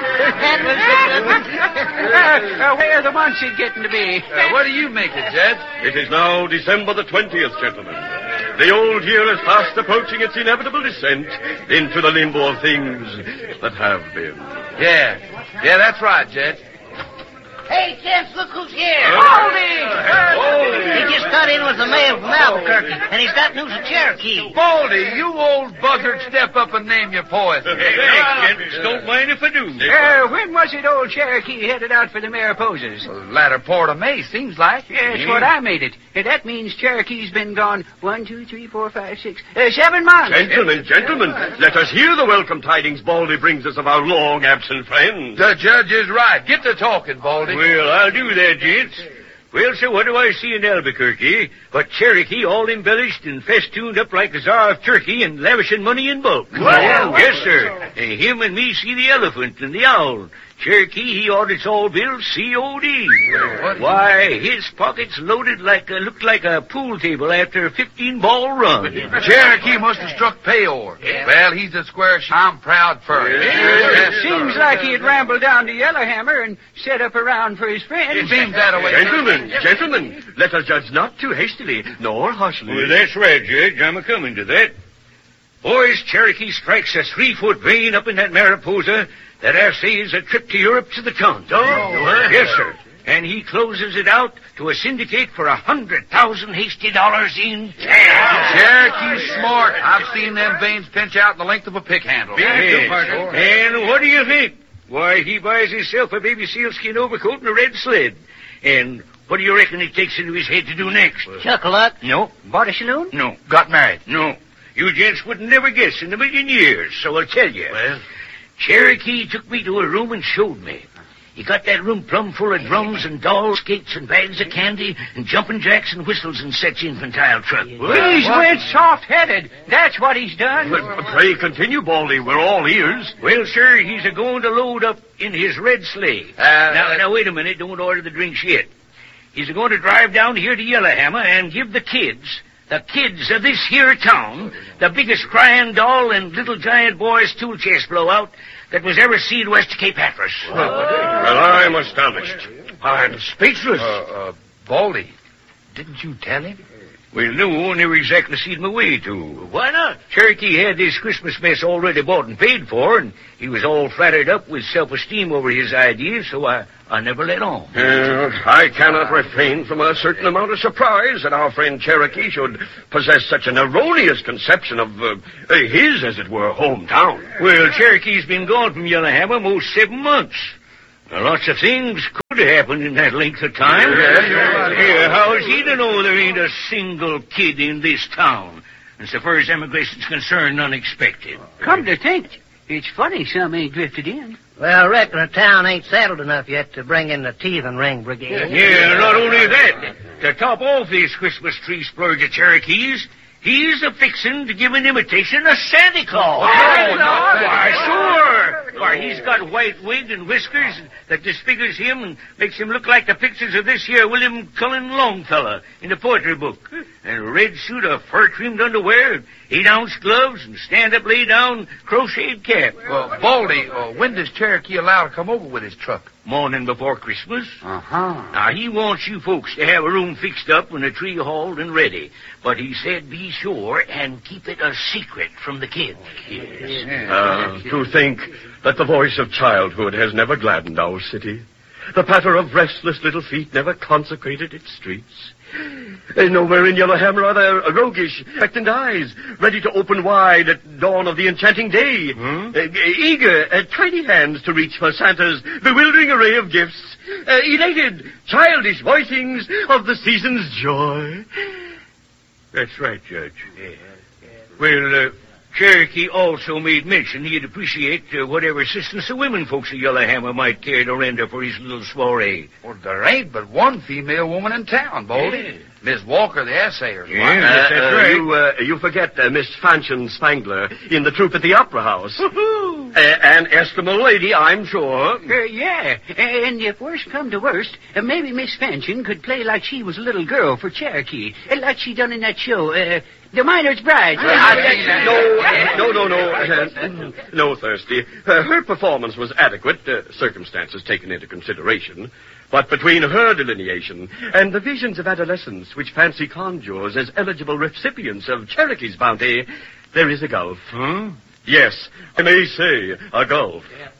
Where the Muncie getting to be? What do you make it, Jed? It is now December the 20th, gentlemen. The old year is fast approaching its inevitable descent into the limbo of things that have been. Yeah, that's right, Jed. Hey, gents, look who's here. Baldy! He just got in with the mail from Albuquerque, and he's got news of Cherokee. Baldy, you old buzzard, step up and name your poison. Thanks, don't mind if I do. When was it old Cherokee headed out for the Mariposas? Latter part of May, seems like. That's what I made it. That means Cherokee's been gone 1, 2, 3, 4, 5, 6, 7 months. Gentlemen, let us hear the welcome tidings Baldy brings us of our long-absent friends. The judge is right. Get to talking, Baldy. Well, I'll do that, gents. Well, so what do I see in Albuquerque but Cherokee all embellished and festooned up like the Tsar of Turkey and lavishing money in bulk? Yes, sir. Him and me see the elephant and the owl. Cherokee, he audits all bills COD. Why, his pockets loaded looked like a pool table after a 15-ball run. Cherokee must have struck payor. Yeah. Well, he's a square I'm proud first. Seems like he'd rambled down to Yellowhammer and set up around for his friends. It seems that way. Gentlemen, let us judge not too hastily, nor harshly. Well, that's right, Judge. I'm a-coming to that. Boys, Cherokee strikes a 3-foot vein up in that Mariposa that I say is a trip to Europe to the count. Yes, sir. And he closes it out to a syndicate for 100,000 hasty dollars in cash. Cherokee's smart. I've seen them veins pinch out the length of a pick handle. Yes. And what do you think? Why, he buys himself a baby sealskin overcoat and a red sled. And what do you reckon it takes into his head to do next? Chuck-a-luck. No. Bought a saloon? No. Got married? No. You gents would never guess in a million years, so I'll tell you. Well? Cherokee took me to a room and showed me. He got that room plumb full of drums and dolls, skates and bags of candy and jumping jacks and whistles and such infantile truck. He's went soft-headed. That's what he's done. But pray continue, Baldy. We're all ears. Well, sir, he's a-going to load up in his red sleigh. Now, wait a minute. Don't order the drinks yet. He's a-going to drive down here to Yellowhammer and give the kids of this here town, the biggest crying doll and little giant boy's tool chest blowout that was ever seen west of Cape Hatteras. Well, I'm astonished. I'm speechless. Baldy, didn't you tell him? Well, no, never exactly seen my way to. Why not? Cherokee had this Christmas mess already bought and paid for, and he was all flattered up with self-esteem over his ideas, so I never let on. I cannot refrain from a certain amount of surprise that our friend Cherokee should possess such an erroneous conception of his, as it were, hometown. Well, Cherokee's been gone from Yellowhammer most 7 months. Now, lots of things could have happened in that length of time. Yeah, how is he to know there ain't a single kid in this town? And so far as emigration's concerned, unexpected. Come to think, it's funny some ain't drifted in. Well, I reckon the town ain't settled enough yet to bring in the teething ring brigade. Yeah, not only that. To top off these Christmas tree splurge of Cherokees, he's a-fixin' to give an imitation of Santa Claus. Why, sure. Why, he's got white wig and whiskers that disfigures him and makes him look like the pictures of this here William Cullen Longfellow in the poetry book. And a red suit of fur-trimmed underwear, 8-ounce gloves, and stand-up, lay-down, crocheted cap. Well, Baldy, when does Cherokee allow to come over with his truck? Morning before Christmas. Uh-huh. Now, he wants you folks to have a room fixed up and a tree hauled and ready. But he said be sure and keep it a secret from the kids. Yes. To think that the voice of childhood has never gladdened our city. The patter of restless little feet never consecrated its streets. Nowhere in Yellowhammer are there roguish, expectant eyes, ready to open wide at dawn of the enchanting day. Eager, tiny hands to reach for Santa's bewildering array of gifts. Elated, childish voicings of the season's joy. That's right, Judge. Well, Cherokee also made mention he'd appreciate whatever assistance the women folks of Yellowhammer might care to render for his little soiree. Well, there ain't but one female woman in town, Baldy. Yeah. Miss Walker, the assayer. That's right. You forget Miss Fanchon Spangler in the troupe at the Opera House. Woo-hoo! An estimable lady, I'm sure. Yeah, and if worst come to worst, maybe Miss Fanchon could play like she was a little girl for Cherokee, like she done in that show, The Miner's Bride. No, Thirsty. Her performance was adequate, circumstances taken into consideration. But between her delineation and the visions of adolescence which fancy conjures as eligible recipients of Cherokee's bounty, there is a gulf. Huh? Yes, I may say a gulf. Yeah.